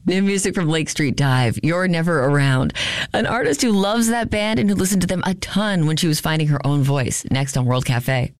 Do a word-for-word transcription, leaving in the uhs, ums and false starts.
New music from Lake Street Dive, You're Never Around. An artist who loves that band and who listened to them a ton when she was finding her own voice. Next on World Cafe.